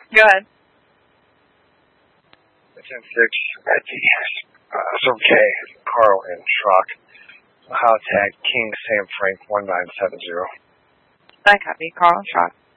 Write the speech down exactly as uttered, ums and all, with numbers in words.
Go ahead. ten six at the uh, so K, Carl and Schrock. Ohio tag King Sam Frank one nine seven zero. I copy. Carl and Schrock.